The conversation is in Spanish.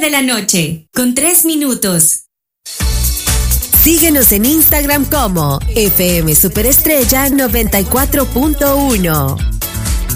de la noche, con 3 minutos. Síguenos en Instagram como FM Superestrella 94.1.